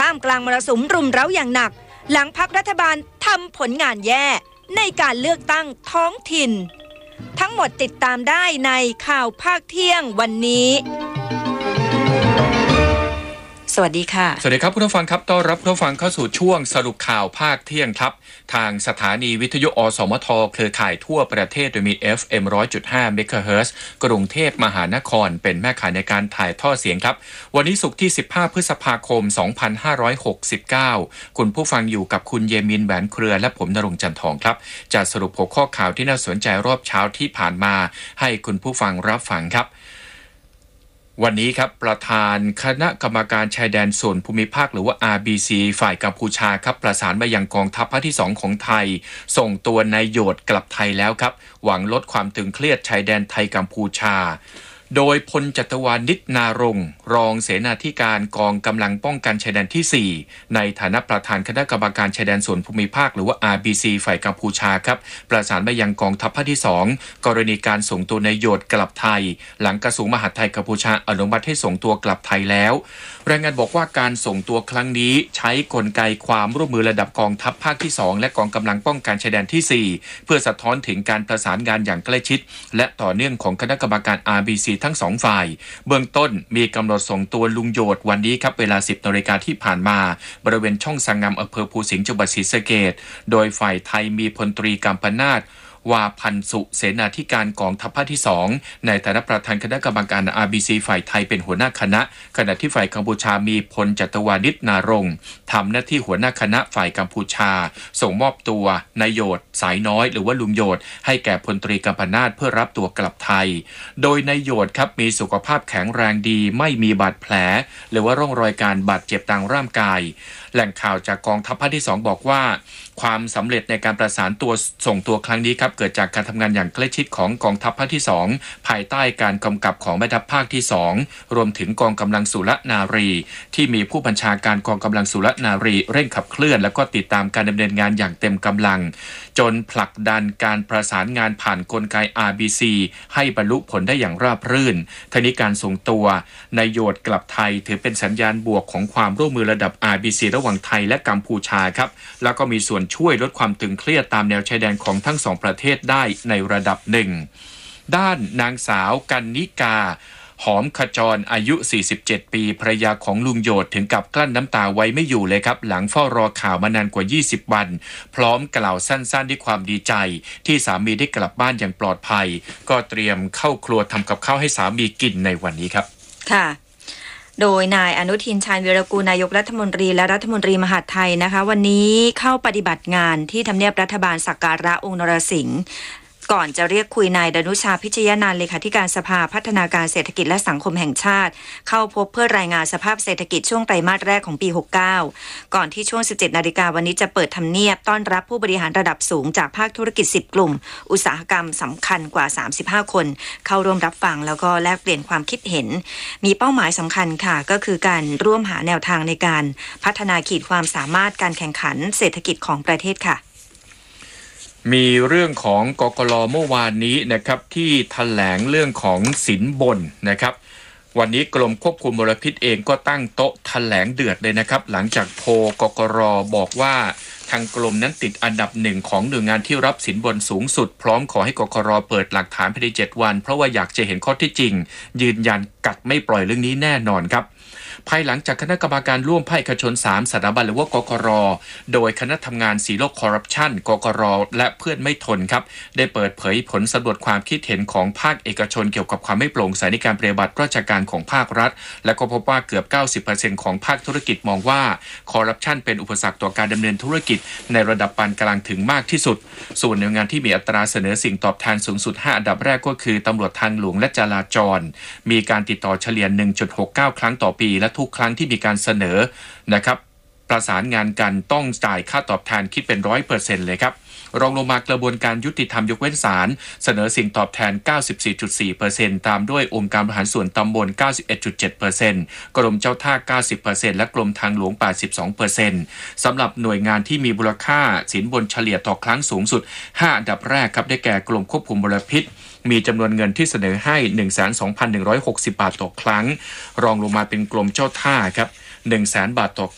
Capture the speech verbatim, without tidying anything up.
ามกลางมรสุมรุมเร้าอย่างหนักหลังพรรครัฐบาลทำผลงานแย่ในการเลือกตั้งท้องถิ่นทั้งหมดติดตามได้ในข่าวภาคเที่ยงวันนี้สวัสดีค่ะสวัสดีครับคุณผู้ฟังครับต้อนรับคุณผู้ฟังเข้าสู่ช่วงสรุปข่าวภาคเที่ยงครับทางสถานีวิทยุอสมทเครือข่ายทั่วประเทศโดยมี เอฟ เอ็ม หนึ่งร้อยจุดห้า เมกะเฮิรตซ์กรุงเทพมหานครเป็นแม่ข่ายในการถ่ายทอดเสียงครับวันนี้ศุกร์ที่สิบห้าพฤษภาคมสองพันห้าร้อยหกสิบเก้าคุณผู้ฟังอยู่กับคุณเยมินแหวนเครือและผมณรงค์จันทองครับจะสรุปหัวข้อข่าวที่น่าสนใจรอบเช้าที่ผ่านมาให้คุณผู้ฟังรับฟังครับวันนี้ครับประธานคณะกรรมการชายแดนส่วนภูมิภาคหรือว่า อาร์ บี ซี ฝ่ายกัมพูชาครับประสานมายังกองทัพภาคที่สองของไทยส่งตัวนายโยดกลับไทยแล้วครับหวังลดความตึงเครียดชายแดนไทยกัมพูชาโดยพลจัตวานิชนารงค์รองเสนาธิการกองกำลังป้องกันชายแดนที่สี่ในฐานะประธานคณะกรรมการชายแดนส่วนภูมิภาคหรือว่า อาร์ บี ซี ฝ่ายกัมพูชาครับประสานมายังกองทัพภาคที่สองกรณีการส่งตัวนายโยดกลับไทยหลังกระทรวงมหาดไทยกัมพูชาอนุมัติให้ส่งตัวกลับไทยแล้วรายงานบอกว่าการส่งตัวครั้งนี้ใช้กลไกความร่วมมือระดับกองทัพภาคที่สองและกองกำลังป้องกันชายแดนที่สี่เพื่อสะท้อนถึงการประสานงานอย่างใกล้ชิดและต่อเนื่องของคณะกรรมการ อาร์ บี ซี ทั้งสองฝ่ายเบื้องต้นมีกำหนดส่งตัวลุงโยดวันนี้ครับเวลา สิบนาฬิกาที่ผ่านมาบริเวณช่องสังงามอำเภอภูสิงห์จังหวัดศรีสะเกษโดยฝ่ายไทยมีพลตรีกัมปนาทวาพันสุเสนาธิการกองทัพภาคที่สองในฐานะประธานคณะกรรมการ อาร์ บี ซี ฝ่ายไทยเป็นหัวหน้าคณะขณะที่ฝ่ายกัมพูชามีพลจัตวานิชนารงค์ทำหน้าที่หัวหน้าคณะฝ่ายกัมพูชาส่งมอบตัวนายโยดสายน้อยหรือว่าลุงโยดให้แก่พลตรีกัมปนาทเพื่อรับตัวกลับไทยโดยนายโยดครับมีสุขภาพแข็งแรงดีไม่มีบาดแผลหรือว่าร่องรอยการบาดเจ็บทางร่างกายแหล่งข่าวจากกองทัพภาคที่สองบอกว่าความสำเร็จในการประสานตัวส่งตัวครั้งนี้ครับเกิดจากการทำงานอย่างใกล้ชิดของกองทัพภาคที่สองภายใต้การกำกับของแม่ทัพภาคที่สองรวมถึงกองกำลังสุรนารีที่มีผู้บัญชาการกองกำลังสุรนารีเร่งขับเคลื่อนและก็ติดตามการดำเนินงานอย่างเต็มกำลังจนผลักดันการประสานงานผ่านกลไก อาร์ บี ซี ให้บรรลุผลได้อย่างราบรื่นทั้งนี้การส่งตัวนายโยดกลับไทยถือเป็นสัญญาณบวกของความร่วมมือระดับ อาร์ บี ซี ระหว่างไทยและกัมพูชาครับแล้วก็มีส่วนช่วยลดความตึงเครียดตามแนวชายแดนของทั้งสองประเทศได้ในระดับหนึ่งด้านนางสาวกันนิกาหอมขจรอายุสี่สิบเจ็ดปีภรรยาของลุงโยดถึงกับกลั้นน้ำตาไว้ไม่อยู่เลยครับหลังเฝ้ารอข่าวมานานกว่ายี่สิบวันพร้อมกล่าวสั้นๆด้วยความดีใจที่สามีได้กลับบ้านอย่างปลอดภัยก็เตรียมเข้าครัวทำกับข้าวให้สามีกินในวันนี้ครับค่ะโดยนายอนุทินชาญวีรกูลนายกรัฐมนตรีและรัฐมนตรีมหาดไทยนะคะวันนี้เข้าปฏิบัติงานที่ทำเนียบรัฐบาลสักการะองค์นรสิงห์ก่อนจะเรียกคุยนายดนุชาพิชยนันท์เลขาธิการสภาพัฒนาการเศรษฐกิจและสังคมแห่งชาติเข้าพบเพื่อรายงานสภาพเศรษฐกิจช่วงไตรมาสแรกของปีหกสิบเก้าก่อนที่ช่วง สิบเจ็ดนาฬิกาวันนี้จะเปิดทำเนียบต้อนรับผู้บริหารระดับสูงจากภาคธุรกิจสิบกลุ่มอุตสาหกรรมสำคัญกว่าสามสิบห้าคนเข้าร่วมรับฟังแล้วก็แลกเปลี่ยนความคิดเห็นมีเป้าหมายสำคัญค่ะก็คือการร่วมหาแนวทางในการพัฒนาขีดความสามารถการแข่งขันเศรษฐกิจของประเทศค่ะมีเรื่องของกกล.เมื่อวานนี้นะครับที่แถลงเรื่องของสินบนนะครับวันนี้กรมควบคุมมลพิษเองก็ตั้งโต๊ะแถลงเดือดเลยนะครับหลังจากโพลกกร.บอกว่าทางกรมนั้นติดอันดับหนึ่งของหน่วยงานที่รับสินบนสูงสุดพร้อมขอให้กกร.เปิดหลักฐานภายในเจ็ดวันเพราะว่าอยากจะเห็นข้อเท็จจริงยืนยันกัดไม่ปล่อยเรื่องนี้แน่นอนครับภายหลังจากคณะกรรมการร่วมภาคเอกชนสามสถาบันหรือว่ากกร.โดยคณะทำงานสีโลกคอร์รัปชันกกร.และเพื่อนไม่ทนครับได้เปิดเผยผลสำรวจความคิดเห็นของภาคเอกชนเกี่ยวกับความไม่โปร่งใสในการปฏิบัติราชการของภาครัฐและก็พบว่าเกือบ เก้าสิบเปอร์เซ็นต์ ของภาคธุรกิจมองว่าคอร์รัปชันเป็นอุปสรรคต่อการดำเนินธุรกิจในระดับปานกลางถึงมากที่สุดส่วนหน่วยงานที่มีอัตราเสนอสิ่งตอบแทนสูงสุดห้าอันดับแรกก็คือตำรวจทางหลวงและจราจรมีการติดต่อเฉลี่ย หนึ่งจุดหกเก้า ครั้งต่อปีและทุกครั้งที่มีการเสนอนะครับประสานงานกันต้องจ่ายค่าตอบแทนคิดเป็น ร้อยเปอร์เซ็นต์ เลยครับรองลงมากระบวนการยุติธรรมยกเว้นศาลเสนอสิ่งตอบแทน เก้าสิบสี่จุดสี่เปอร์เซ็นต์ ตามด้วยองค์การบริหารส่วนตำบล เก้าสิบเอ็ดจุดเจ็ดเปอร์เซ็นต์ กรมเจ้าท่า เก้าสิบเปอร์เซ็นต์ และกรมทางหลวง แปดสิบสองเปอร์เซ็นต์ สำหรับหน่วยงานที่มีมูลค่าสินบนเฉลี่ยต่อครั้งสูงสุดห้าอันดับแรกครับได้แก่กรมควบคุมมลพิษมีจำนวนเงินที่เสนอให้ หนึ่งแสนสองพันหนึ่งร้อยหกสิบ บาทต่อครั้งรองลงมาเป็นกรมเจ้าท่าครับ หนึ่งแสน บาทต่อ